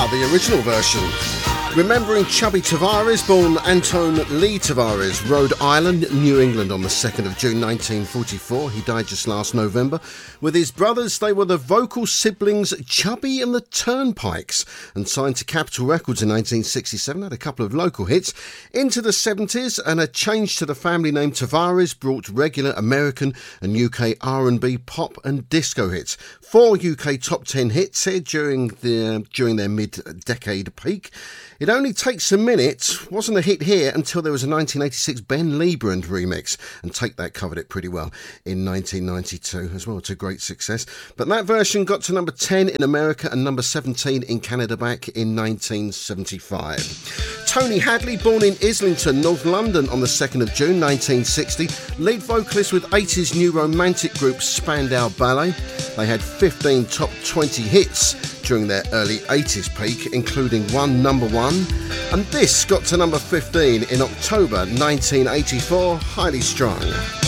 the original version. Remembering Chubby Tavares, born Anton Lee Tavares, Rhode Island, New England on the 2nd of June 1944. He died just last November. With his brothers, they were the vocal siblings Chubby and the Turnpikes, and signed to Capitol Records in 1967, had a couple of local hits. Into the 70s, and a change to the family name Tavares brought regular American and UK R&B, pop and disco hits. 4 UK top 10 hits here during their mid-decade peak. It Only Takes a Minute wasn't a hit here until there was a 1986 Ben Liebrand remix, and Take That covered it pretty well in 1992 as well, to great success. But that version got to number 10 in America and number 17 in Canada back in 1975. Tony Hadley, born in Islington, North London on the 2nd of June 1960, lead vocalist with 80s new romantic group Spandau Ballet. They had 15 top 20 hits during their early 80s peak, including one number 1, and this got to number 15 in October 1984, Highly Strung.